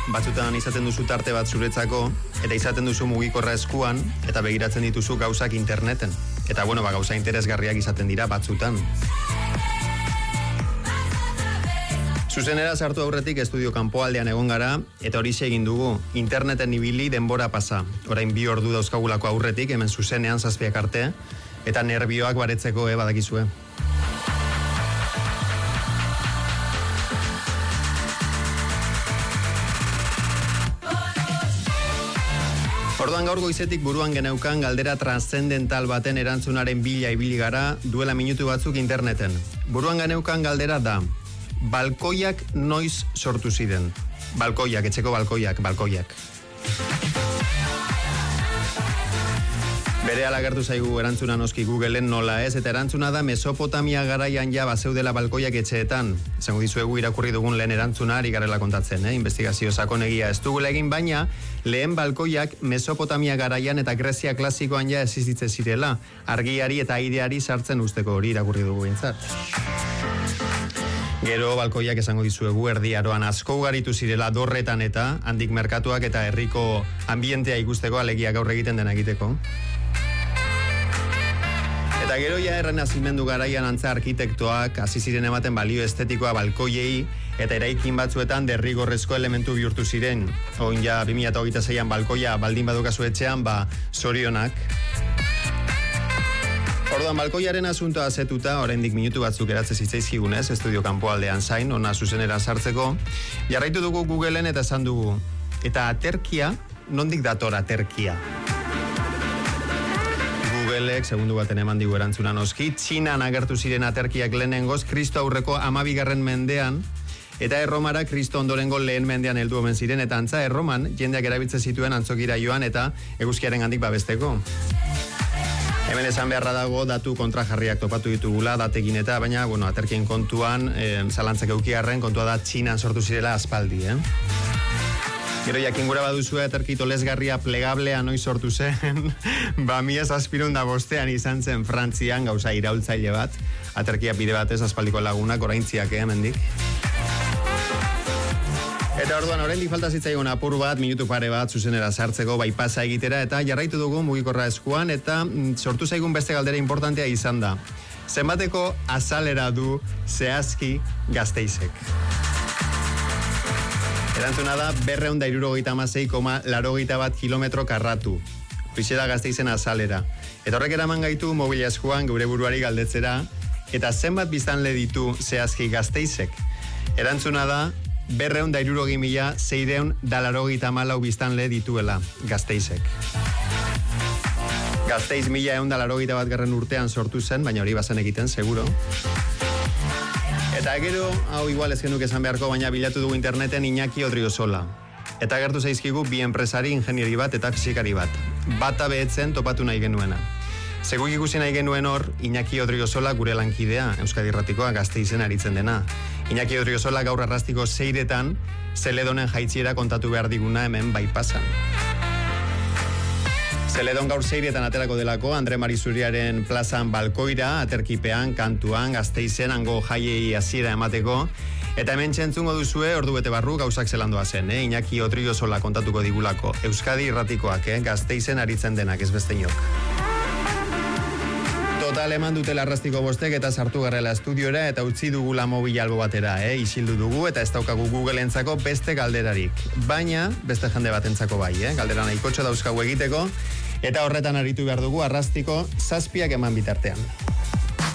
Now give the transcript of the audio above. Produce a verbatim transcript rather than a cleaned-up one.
batzutan izaten duzu tarte bat zuretzako, eta izaten duzu mugikorra eskuan, eta begiratzen dituzu gauzak interneten. Eta bueno, ba, gauza interesgarriak izaten dira batzutan. Zuzenera sartu aurretik estudio kanpoaldean egon gara, eta horixe egin dugu, interneten ibili denbora pasa. Orain bi ordu dauzkagulako aurretik, hemen zuzenean zazpiak arte, eta nerbioak baretzeko, eh, badakizue. Orduan gaur goizetik buruan geneukan galdera transzendental baten erantzunaren bila ibili gara duela minutu batzuk interneten. Buruan geneukan galdera da, balkoiak noiz sortu ziren? Balkoiak, etxeko balkoiak, balkoiak. Bere alagertu zaigu erantzuna noski Googleen nola ez, eta erantzuna da Mesopotamia garaian ja bazeudela balkoiak etxeetan. Zango dizuegu irakurri dugun lehen erantzuna ari garela kontatzen, eh? Investigazio sakonegia ez dugula egin, baina lehen balkoiak Mesopotamia garaian eta Grezia klasikoan ja existitze zirela, argiari eta aireari sartzen usteko, hori irakurri dugu bintzat. Gero balkoiak esango dizuegu erdi aroan asko ugaritu zirela dorretan eta handik merkatuak eta herriko ambientea ikusteko, alegia gaur egiten dena egiteko. Eta gero ja errenazimendu garaian antza arkitektoak hasi ziren ematen balio estetikoa balkoiei eta eraikin batzuetan derrigorrezko elementu bihurtu ziren. Oin ja bi mila hogeita seian balkoia baldin badukazu etxean, ba sorionak. Orduan balkoiaren asuntoa azetuta, oraindik minutu batzuk eratze zitzaizkigunez, estudio kanpoaldean zain, ona zuzenera sartzeko, jarraitu dugu Googleen eta esan dugu. Eta aterkia, nondik dator aterkia? Googleek segundu baten eman digu erantzuna noski, Txinan agertu ziren aterkiak lehenengoz, Kristo aurreko hamabigarren mendean, eta Erromara Kristo ondorengo lehen mendean heldu omen ziren, eta antza Erroman jendeak erabiltzen zituen antzokira joan eta eguzkiaren gandik babesteko. Hemen esan beharra dago datu kontrajarriak topatu ditugula datekin eta, baina, bueno, aterkien kontuan, eh, zalantzak eukiarren, kontua da Txinan sortu zirela aspaldi, eh? Gero jakingura baduzue aterki tolesgarria plegablea noiz sortu zen, ba mila zazpirehun da bostean izan zen Frantzian gauza iraultzaile bat, aterkia bide batez aspaldiko lagunak oraintziak, eh, mendik. Eta orduan, oraindik falta zitzaigun apur bat, minutu pare bat zuzenera sartzeko baipasa egitera, eta jarraitu dugu mugikorra eskuan, eta sortu zaigun beste galdera importantea izan da. Zenbateko azalera du zehazki Gasteizek? Erantzuna da, berrehun da hirurogeita hamasei koma laurogeita bat kilometro karratu. Horixe da Gasteizen azalera. Eta horrek eraman gaitu mobila eskuan gure buruari galdetzera, eta zenbat biztanle ditu zehazki Gasteizek? Erantzuna da, berrehun da hirurogei mila seiehun da laurogeita hamalau biztanle dituela Gasteizek. Gasteiz mila ehun da laurogeita bat garren urtean sortu zen, baina hori bazen egiten, seguro. Eta gero, hau igual ez genuk esan beharko, baina bilatu dugu interneten Iñaki Odriozola. Eta gertu zaizkigu bi enpresari, ingenieri bat eta fisikari bat. Bata behetzen topatu nahi genuena. Seguik ikusi nahi genuen hor, Iñaki Odriozola gure lankidea, Euskadi Irratikoa Gasteizen aritzen dena. Iñaki Odriozola gaur arrastiko seiretan, Zeledonen jaitziera kontatu behar diguna hemen baipasan. Zeledon gaur seiretan aterako delako, Andre Marizuriaren plazan balkoira, aterkipean, kantuan, Gasteizen, hango jaiei hasiera emateko. Eta hemen txentzungo duzue, ordu bete barru gauzak zelandoa zen, eh? Iñaki Odriozola kontatuko digulako. Euskadi Irratikoak, eh? Gasteizen aritzen denak, ez beste inok. Total eman dutela arrastiko bostek eta sartu garrela estudiora eta utzi dugula mobil albo batera, eh? Isildu dugu eta ez daukagu Google-entzako beste galderarik. Baina, beste jende batentzako bai, eh? Galdera nahikotxo dauzkagu egiteko, eta horretan aritu behar dugu arrastiko zazpiak eman bitartean.